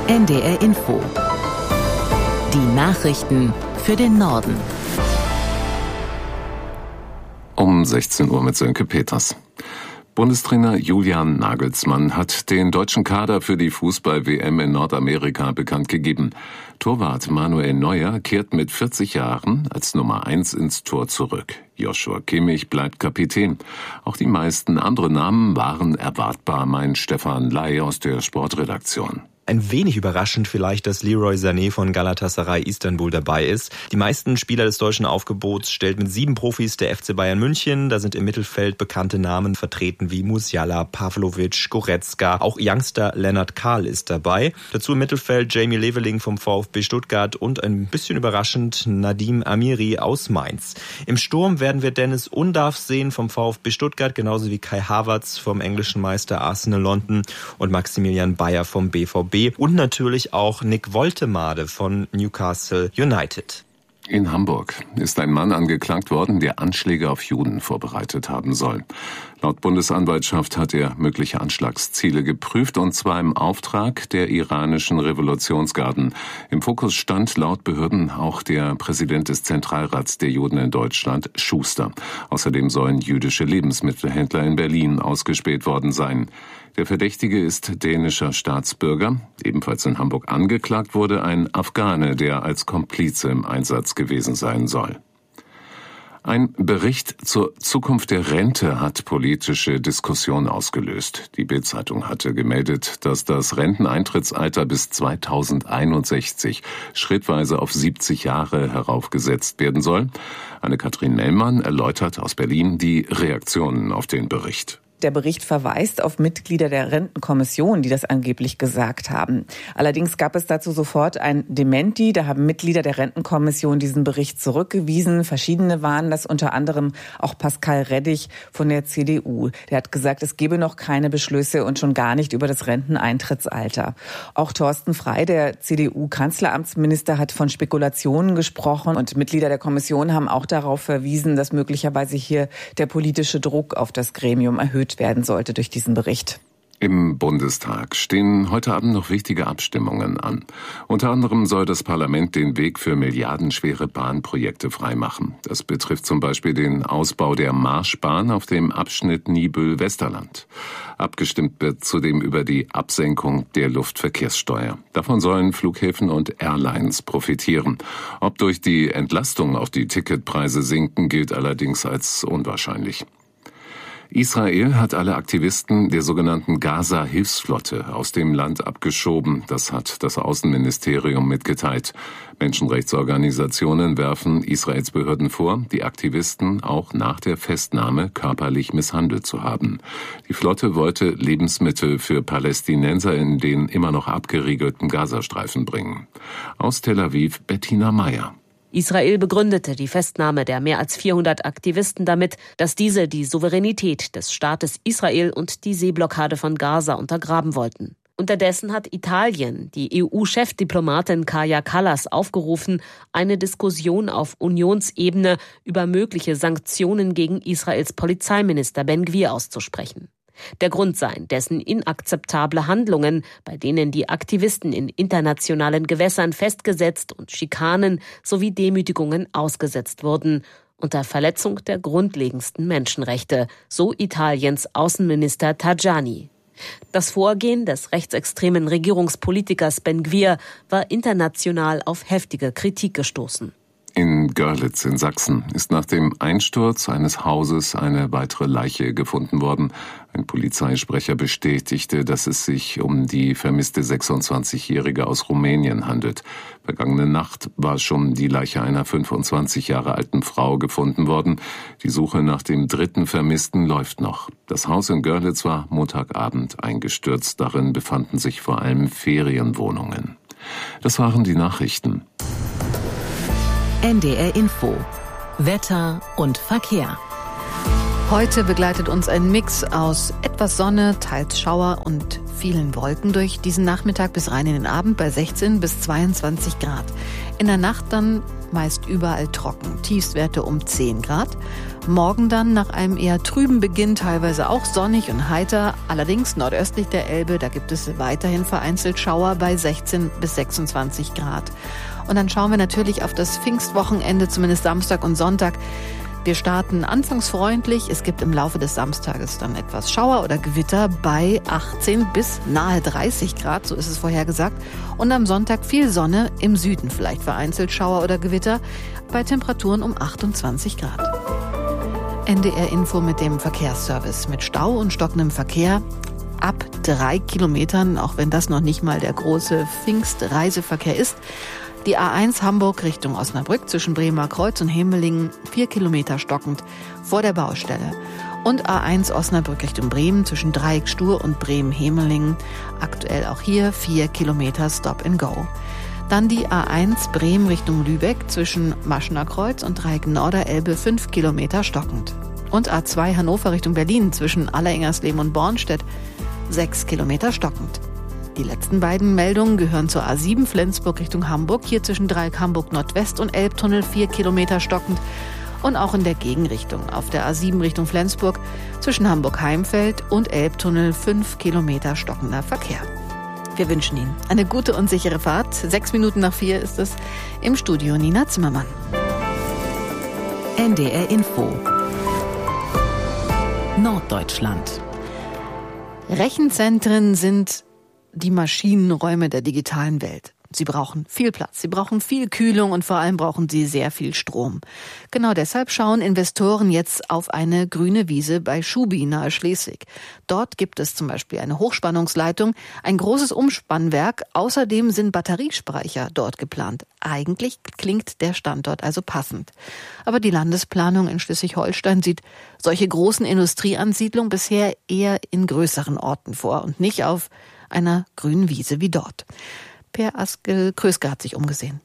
NDR Info. Die Nachrichten für den Norden. Um 16 Uhr mit Sönke Peters. Bundestrainer Julian Nagelsmann hat den deutschen Kader für die Fußball-WM in Nordamerika bekannt gegeben. Torwart Manuel Neuer kehrt mit 40 Jahren als Nummer 1 ins Tor zurück. Joshua Kimmich bleibt Kapitän. Auch die meisten anderen Namen waren erwartbar, meint Stefan Ley aus der Sportredaktion. Ein wenig überraschend vielleicht, dass Leroy Sané von Galatasaray Istanbul dabei ist. Die meisten Spieler des deutschen Aufgebots stellt mit 7 Profis der FC Bayern München. Da sind im Mittelfeld bekannte Namen vertreten wie Musiala, Pavlovic, Goretzka. Auch Youngster Lennart Kahl ist dabei. Dazu im Mittelfeld Jamie Leveling vom VfB Stuttgart und ein bisschen überraschend Nadim Amiri aus Mainz. Im Sturm werden wir Dennis Undaff sehen vom VfB Stuttgart, genauso wie Kai Havertz vom englischen Meister Arsenal London und Maximilian Bayer vom BVB. Und natürlich auch Nick Woltemade von Newcastle United. In Hamburg ist ein Mann angeklagt worden, der Anschläge auf Juden vorbereitet haben soll. Laut Bundesanwaltschaft hat er mögliche Anschlagsziele geprüft, und zwar im Auftrag der iranischen Revolutionsgarden. Im Fokus stand laut Behörden auch der Präsident des Zentralrats der Juden in Deutschland, Schuster. Außerdem sollen jüdische Lebensmittelhändler in Berlin ausgespäht worden sein. Der Verdächtige ist dänischer Staatsbürger. Ebenfalls in Hamburg angeklagt wurde ein Afghane, der als Komplize im Einsatz gewesen sein soll. Ein Bericht zur Zukunft der Rente hat politische Diskussion ausgelöst. Die Bild-Zeitung hatte gemeldet, dass das Renteneintrittsalter bis 2061 schrittweise auf 70 Jahre heraufgesetzt werden soll. Anne-Kathrin Mellmann erläutert aus Berlin die Reaktionen auf den Bericht. Der Bericht verweist auf Mitglieder der Rentenkommission, die das angeblich gesagt haben. Allerdings gab es dazu sofort ein Dementi. Da haben Mitglieder der Rentenkommission diesen Bericht zurückgewiesen. Verschiedene waren das, unter anderem auch Pascal Reddig von der CDU. Der hat gesagt, es gebe noch keine Beschlüsse und schon gar nicht über das Renteneintrittsalter. Auch Thorsten Frey, der CDU-Kanzleramtsminister, hat von Spekulationen gesprochen. Und Mitglieder der Kommission haben auch darauf verwiesen, dass möglicherweise hier der politische Druck auf das Gremium erhöht werden sollte durch diesen Bericht. Im Bundestag stehen heute Abend noch wichtige Abstimmungen an. Unter anderem soll das Parlament den Weg für milliardenschwere Bahnprojekte freimachen. Das betrifft zum Beispiel den Ausbau der Marschbahn auf dem Abschnitt Niebüll-Westerland. Abgestimmt wird zudem über die Absenkung der Luftverkehrssteuer. Davon sollen Flughäfen und Airlines profitieren. Ob durch die Entlastung auch die Ticketpreise sinken, gilt allerdings als unwahrscheinlich. Israel hat alle Aktivisten der sogenannten Gaza-Hilfsflotte aus dem Land abgeschoben. Das hat das Außenministerium mitgeteilt. Menschenrechtsorganisationen werfen Israels Behörden vor, die Aktivisten auch nach der Festnahme körperlich misshandelt zu haben. Die Flotte wollte Lebensmittel für Palästinenser in den immer noch abgeriegelten Gazastreifen bringen. Aus Tel Aviv Bettina Meyer. Israel begründete die Festnahme der mehr als 400 Aktivisten damit, dass diese die Souveränität des Staates Israel und die Seeblockade von Gaza untergraben wollten. Unterdessen hat Italien die EU-Chefdiplomatin Kaja Kallas aufgerufen, eine Diskussion auf Unionsebene über mögliche Sanktionen gegen Israels Polizeiminister Ben Gvir auszusprechen. Der Grund seien dessen inakzeptable Handlungen, bei denen die Aktivisten in internationalen Gewässern festgesetzt und Schikanen sowie Demütigungen ausgesetzt wurden, unter Verletzung der grundlegendsten Menschenrechte, so Italiens Außenminister Tajani. Das Vorgehen des rechtsextremen Regierungspolitikers Ben Gvir war international auf heftige Kritik gestoßen. In Görlitz in Sachsen ist nach dem Einsturz eines Hauses eine weitere Leiche gefunden worden. Ein Polizeisprecher bestätigte, dass es sich um die vermisste 26-Jährige aus Rumänien handelt. Vergangene Nacht war schon die Leiche einer 25 Jahre alten Frau gefunden worden. Die Suche nach dem dritten Vermissten läuft noch. Das Haus in Görlitz war Montagabend eingestürzt. Darin befanden sich vor allem Ferienwohnungen. Das waren die Nachrichten. NDR Info. Wetter und Verkehr. Heute begleitet uns ein Mix aus etwas Sonne, teils Schauer und vielen Wolken durch diesen Nachmittag bis rein in den Abend bei 16 bis 22 Grad. In der Nacht dann meist überall trocken. Tiefstwerte um 10 Grad. Morgen dann nach einem eher trüben Beginn teilweise auch sonnig und heiter. Allerdings nordöstlich der Elbe, da gibt es weiterhin vereinzelt Schauer bei 16 bis 26 Grad. Und dann schauen wir natürlich auf das Pfingstwochenende, zumindest Samstag und Sonntag. Wir starten anfangs freundlich. Es gibt im Laufe des Samstages dann etwas Schauer oder Gewitter bei 18 bis nahe 30 Grad, so ist es vorhergesagt. Und am Sonntag viel Sonne, im Süden vielleicht vereinzelt Schauer oder Gewitter bei Temperaturen um 28 Grad. NDR-Info mit dem Verkehrsservice. Mit Stau und stockendem Verkehr ab 3 Kilometern, auch wenn das noch nicht mal der große Pfingstreiseverkehr ist. Die A1 Hamburg Richtung Osnabrück zwischen Bremer Kreuz und Hemelingen 4 Kilometer stockend vor der Baustelle. Und A1 Osnabrück Richtung Bremen zwischen Dreieck-Stur und Bremen-Hemelingen. Aktuell auch hier 4 Kilometer Stop and Go. Dann die A1 Bremen Richtung Lübeck zwischen Maschener Kreuz und Dreieck Norderelbe 5 Kilometer stockend. Und A2 Hannover Richtung Berlin zwischen Allerengersleben und Bornstedt 6 Kilometer stockend. Die letzten beiden Meldungen gehören zur A7 Flensburg Richtung Hamburg, hier zwischen Dreieck Hamburg Nordwest und Elbtunnel 4 Kilometer stockend. Und auch in der Gegenrichtung auf der A7 Richtung Flensburg zwischen Hamburg-Heimfeld und Elbtunnel 5 Kilometer stockender Verkehr. Wir wünschen Ihnen eine gute und sichere Fahrt. 6 Minuten nach 4 ist es. Im Studio Nina Zimmermann. NDR Info Norddeutschland. Rechenzentren sind die Maschinenräume der digitalen Welt. Sie brauchen viel Platz, sie brauchen viel Kühlung und vor allem brauchen sie sehr viel Strom. Genau deshalb schauen Investoren jetzt auf eine grüne Wiese bei Schubi nahe Schleswig. Dort gibt es zum Beispiel eine Hochspannungsleitung, ein großes Umspannwerk. Außerdem sind Batteriespeicher dort geplant. Eigentlich klingt der Standort also passend. Aber die Landesplanung in Schleswig-Holstein sieht solche großen Industrieansiedlungen bisher eher in größeren Orten vor und nicht auf einer grünen Wiese wie dort. Per Askel-Kröske hat sich umgesehen.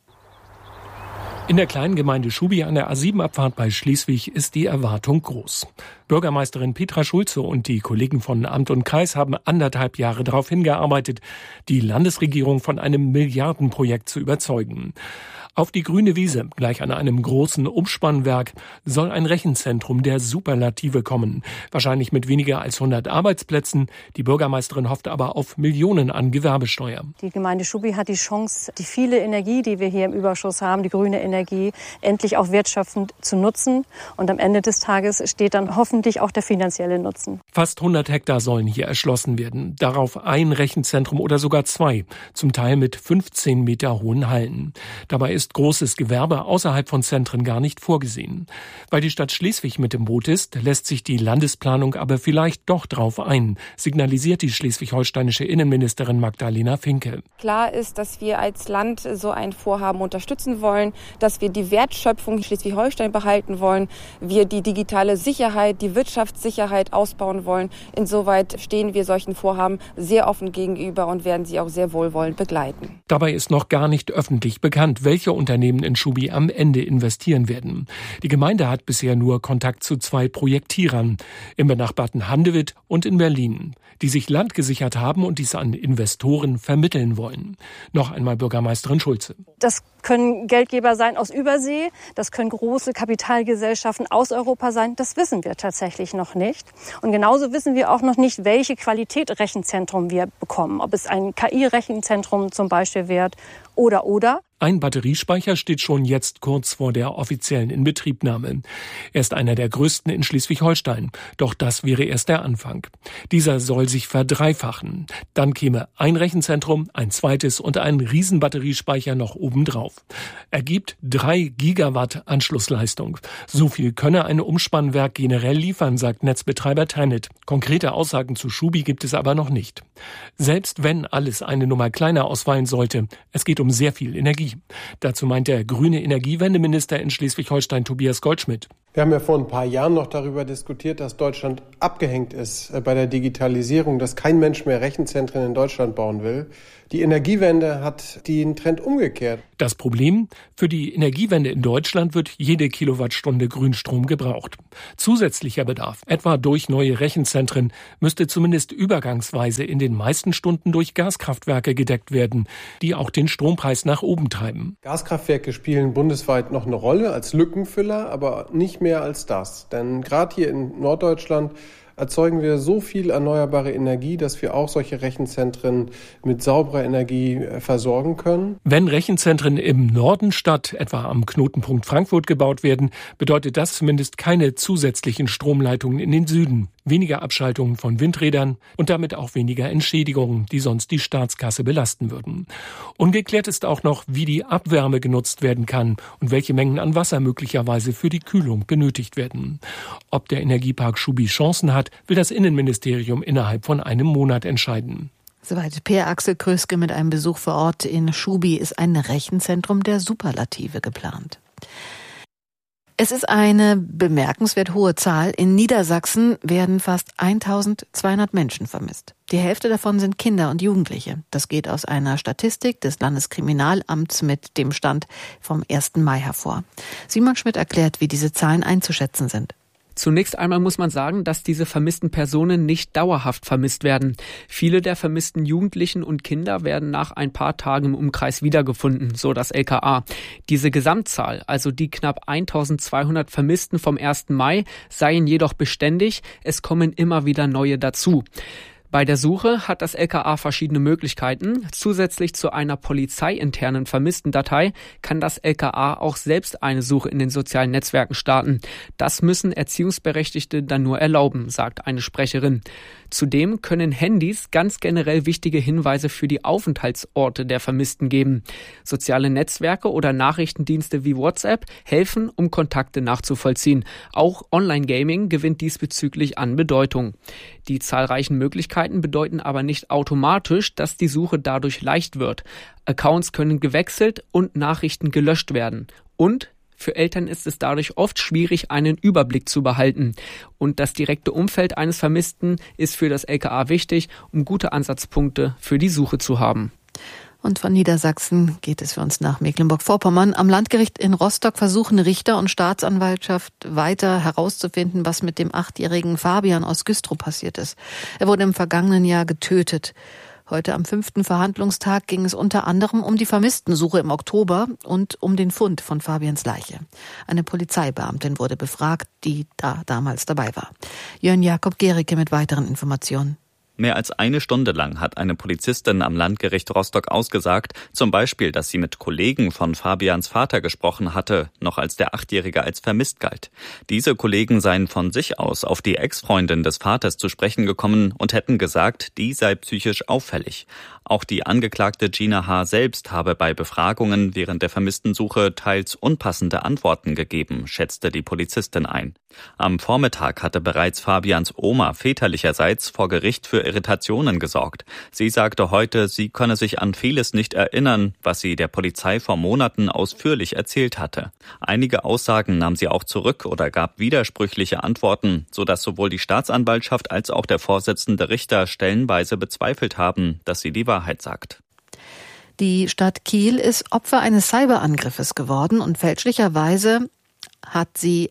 In der kleinen Gemeinde Schubi an der A7-Abfahrt bei Schleswig ist die Erwartung groß. Bürgermeisterin Petra Schulze und die Kollegen von Amt und Kreis haben 1,5 Jahre darauf hingearbeitet, die Landesregierung von einem Milliardenprojekt zu überzeugen. Auf die grüne Wiese, gleich an einem großen Umspannwerk, soll ein Rechenzentrum der Superlative kommen. Wahrscheinlich mit weniger als 100 Arbeitsplätzen. Die Bürgermeisterin hofft aber auf Millionen an Gewerbesteuer. Die Gemeinde Schubi hat die Chance, die viele Energie, die wir hier im Überschuss haben, die grüne Energie, endlich auch wertschöpfend zu nutzen. Und am Ende des Tages steht dann hoffentlich auch der finanzielle Nutzen. Fast 100 Hektar sollen hier erschlossen werden. Darauf ein Rechenzentrum oder sogar 2, zum Teil mit 15 Meter hohen Hallen. Dabei ist großes Gewerbe außerhalb von Zentren gar nicht vorgesehen. Weil die Stadt Schleswig mit im Boot ist, lässt sich die Landesplanung aber vielleicht doch drauf ein, signalisiert die schleswig-holsteinische Innenministerin Magdalena Finke. Klar ist, dass wir als Land so ein Vorhaben unterstützen wollen, dass wir die Wertschöpfung Schleswig-Holstein behalten wollen, wir die digitale Sicherheit, die Wirtschaftssicherheit ausbauen wollen. Insoweit stehen wir solchen Vorhaben sehr offen gegenüber und werden sie auch sehr wohlwollend begleiten. Dabei ist noch gar nicht öffentlich bekannt, welche Unternehmen in Schubi am Ende investieren werden. Die Gemeinde hat bisher nur Kontakt zu 2 Projektierern, im benachbarten Handewitt und in Berlin, die sich Land gesichert haben und dies an Investoren vermitteln wollen. Noch einmal Bürgermeisterin Schulze. Das können Geldgeber sein aus Übersee, das können große Kapitalgesellschaften aus Europa sein. Das wissen wir tatsächlich noch nicht. Und genauso wissen wir auch noch nicht, welche Qualität Rechenzentrum wir bekommen. Ob es ein KI-Rechenzentrum zum Beispiel wird oder. Ein Batteriespeicher steht schon jetzt kurz vor der offiziellen Inbetriebnahme. Er ist einer der größten in Schleswig-Holstein. Doch das wäre erst der Anfang. Dieser soll sich verdreifachen. Dann käme ein Rechenzentrum, ein zweites und ein Riesenbatteriespeicher noch obendrauf. Ergibt 3 Gigawatt Anschlussleistung. So viel könne ein Umspannwerk generell liefern, sagt Netzbetreiber TenneT. Konkrete Aussagen zu Schubi gibt es aber noch nicht. Selbst wenn alles eine Nummer kleiner ausfallen sollte, es geht um sehr viel Energie. Dazu meint der grüne Energiewendeminister in Schleswig-Holstein Tobias Goldschmidt. Wir haben ja vor ein paar Jahren noch darüber diskutiert, dass Deutschland abgehängt ist bei der Digitalisierung, dass kein Mensch mehr Rechenzentren in Deutschland bauen will. Die Energiewende hat den Trend umgekehrt. Das Problem? Für die Energiewende in Deutschland wird jede Kilowattstunde Grünstrom gebraucht. Zusätzlicher Bedarf, etwa durch neue Rechenzentren, müsste zumindest übergangsweise in den meisten Stunden durch Gaskraftwerke gedeckt werden, die auch den Strompreis nach oben treiben. Gaskraftwerke spielen bundesweit noch eine Rolle als Lückenfüller, aber nicht mehr als das. Denn gerade hier in Norddeutschland erzeugen wir so viel erneuerbare Energie, dass wir auch solche Rechenzentren mit sauberer Energie versorgen können. Wenn Rechenzentren im Norden statt etwa am Knotenpunkt Frankfurt gebaut werden, bedeutet das zumindest keine zusätzlichen Stromleitungen in den Süden, weniger Abschaltungen von Windrädern und damit auch weniger Entschädigungen, die sonst die Staatskasse belasten würden. Ungeklärt ist auch noch, wie die Abwärme genutzt werden kann und welche Mengen an Wasser möglicherweise für die Kühlung benötigt werden. Ob der Energiepark Schubi Chancen hat, will das Innenministerium innerhalb von einem Monat entscheiden. Soweit Per Axel Kröske mit einem Besuch vor Ort in Schubi. Ist ein Rechenzentrum der Superlative geplant. Es ist eine bemerkenswert hohe Zahl. In Niedersachsen werden fast 1200 Menschen vermisst. Die Hälfte davon sind Kinder und Jugendliche. Das geht aus einer Statistik des Landeskriminalamts mit dem Stand vom 1. Mai hervor. Simon Schmidt erklärt, wie diese Zahlen einzuschätzen sind. Zunächst einmal muss man sagen, dass diese vermissten Personen nicht dauerhaft vermisst werden. Viele der vermissten Jugendlichen und Kinder werden nach ein paar Tagen im Umkreis wiedergefunden, so das LKA. Diese Gesamtzahl, also die knapp 1200 Vermissten vom 1. Mai, seien jedoch beständig. Es kommen immer wieder neue dazu. Bei der Suche hat das LKA verschiedene Möglichkeiten. Zusätzlich zu einer polizeiinternen Vermisstendatei kann das LKA auch selbst eine Suche in den sozialen Netzwerken starten. Das müssen Erziehungsberechtigte dann nur erlauben, sagt eine Sprecherin. Zudem können Handys ganz generell wichtige Hinweise für die Aufenthaltsorte der Vermissten geben. Soziale Netzwerke oder Nachrichtendienste wie WhatsApp helfen, um Kontakte nachzuvollziehen. Auch Online-Gaming gewinnt diesbezüglich an Bedeutung. Die zahlreichen Möglichkeiten bedeuten aber nicht automatisch, dass die Suche dadurch leicht wird. Accounts können gewechselt und Nachrichten gelöscht werden. Und für Eltern ist es dadurch oft schwierig, einen Überblick zu behalten. Und das direkte Umfeld eines Vermissten ist für das LKA wichtig, um gute Ansatzpunkte für die Suche zu haben. Und von Niedersachsen geht es für uns nach Mecklenburg-Vorpommern. Am Landgericht in Rostock versuchen Richter und Staatsanwaltschaft weiter herauszufinden, was mit dem 8-jährigen Fabian aus Güstrow passiert ist. Er wurde im vergangenen Jahr getötet. Heute am 5. Verhandlungstag ging es unter anderem um die Vermisstensuche im Oktober und um den Fund von Fabians Leiche. Eine Polizeibeamtin wurde befragt, die damals dabei war. Jörn Jakob Gericke mit weiteren Informationen. Mehr als eine Stunde lang hat eine Polizistin am Landgericht Rostock ausgesagt, zum Beispiel, dass sie mit Kollegen von Fabians Vater gesprochen hatte, noch als der 8-Jährige als vermisst galt. Diese Kollegen seien von sich aus auf die Ex-Freundin des Vaters zu sprechen gekommen und hätten gesagt, die sei psychisch auffällig. Auch die Angeklagte Gina H. selbst habe bei Befragungen während der Vermisstensuche teils unpassende Antworten gegeben, schätzte die Polizistin ein. Am Vormittag hatte bereits Fabians Oma väterlicherseits vor Gericht für Irritationen gesorgt. Sie sagte heute, sie könne sich an vieles nicht erinnern, was sie der Polizei vor Monaten ausführlich erzählt hatte. Einige Aussagen nahm sie auch zurück oder gab widersprüchliche Antworten, sodass sowohl die Staatsanwaltschaft als auch der Vorsitzende Richter stellenweise bezweifelt haben, dass sie die Wahrheit sagt. Die Stadt Kiel ist Opfer eines Cyberangriffes geworden und fälschlicherweise hat sie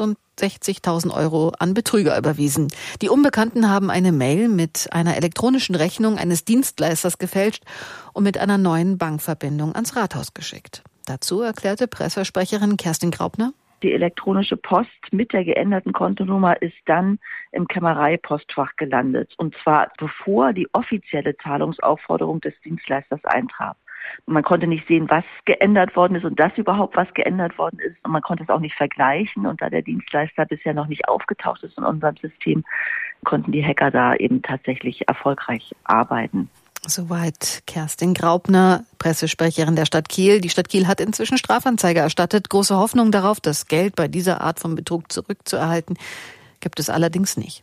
68.000 Euro an Betrüger überwiesen. Die Unbekannten haben eine Mail mit einer elektronischen Rechnung eines Dienstleisters gefälscht und mit einer neuen Bankverbindung ans Rathaus geschickt. Dazu erklärte Pressesprecherin Kerstin Graupner: Die elektronische Post mit der geänderten Kontonummer ist dann im Kämmereipostfach gelandet. Und zwar bevor die offizielle Zahlungsaufforderung des Dienstleisters eintraf. Man konnte nicht sehen, was geändert worden ist und dass überhaupt was geändert worden ist. Und man konnte es auch nicht vergleichen. Und da der Dienstleister bisher noch nicht aufgetaucht ist in unserem System, konnten die Hacker da eben tatsächlich erfolgreich arbeiten. Soweit Kerstin Graupner, Pressesprecherin der Stadt Kiel. Die Stadt Kiel hat inzwischen Strafanzeige erstattet. Große Hoffnung darauf, das Geld bei dieser Art von Betrug zurückzuerhalten, gibt es allerdings nicht.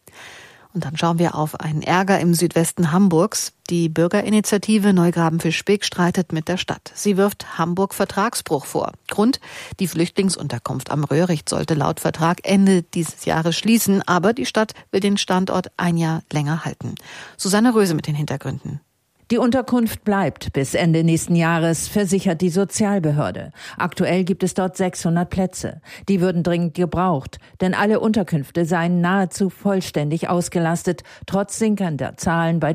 Und dann schauen wir auf einen Ärger im Südwesten Hamburgs. Die Bürgerinitiative Neugraben-Fischbeck streitet mit der Stadt. Sie wirft Hamburg Vertragsbruch vor. Grund: die Flüchtlingsunterkunft am Röhricht sollte laut Vertrag Ende dieses Jahres schließen, aber die Stadt will den Standort ein Jahr länger halten. Susanne Röse mit den Hintergründen. Die Unterkunft bleibt bis Ende nächsten Jahres, versichert die Sozialbehörde. Aktuell gibt es dort 600 Plätze. Die würden dringend gebraucht, denn alle Unterkünfte seien nahezu vollständig ausgelastet, trotz sinkender Zahlen bei